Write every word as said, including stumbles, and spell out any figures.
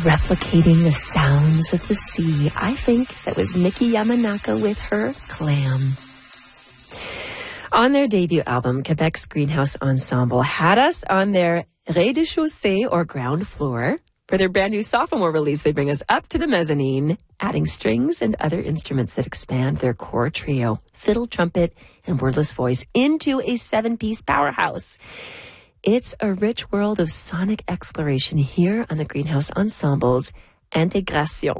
replicating the sounds of the sea. I think that was Miki Yamanaka with her Clam. On their debut album, Quebec's Greenhouse Ensemble had us on their rez-de-chaussée or ground floor. For their brand new sophomore release, they bring us up to the mezzanine, adding strings and other instruments that expand their core trio, fiddle, trumpet, and wordless voice, into a seven-piece powerhouse. It's a rich world of sonic exploration here on the Greenhouse Ensemble's Intégration.